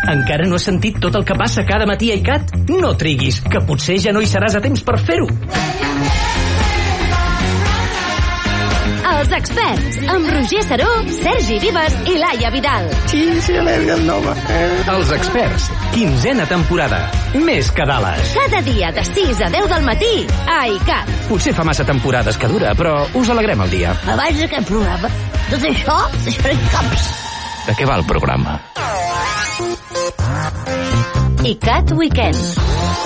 Encara no has sentit tot el que passa cada matí a ICAT? No triguis, que potser ja no hi seràs a temps per fer-ho. Els experts, amb Roger Saró, Sergi Vives i Laia Vidal. Els experts, 15a temporada. Més que Dallas. Cada dia de 6 a 10 del matí a ICAT. Potser fa massa temporades que dura, però us alegrem el dia. Abans d'aquest programa, tot això eren caps. De què va el programa? ICAT Weekend.